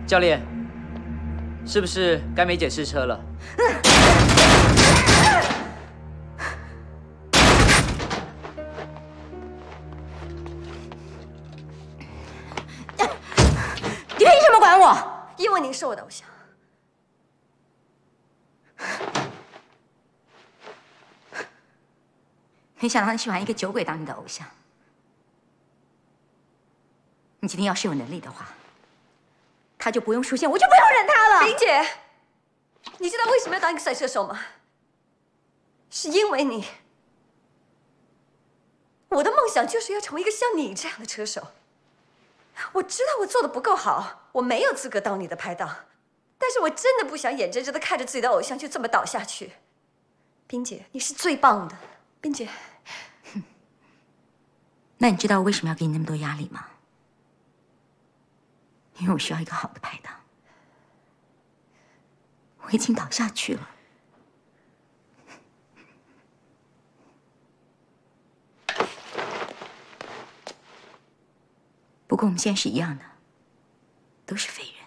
教练，是不是该梅姐试车了？ 你凭什么管我？ 因为您是我的偶像。 没想到你喜欢一个酒鬼当你的偶像。你今天要是有能力的话，他就不用出现，我就不用忍他了。 冰姐，你知道为什么要当一个赛车手吗？是因为你。我的梦想就是要成为一个像你这样的车手。我知道我做的不够好，我没有资格当你的拍档，但是我真的不想眼睁睁的看着自己的偶像就这么倒下去。冰姐，你是最棒的，冰姐。 那你知道我为什么要给你那么多压力吗？因为我需要一个好的拍档。我已经倒下去了。不过我们现在是一样的，都是废人。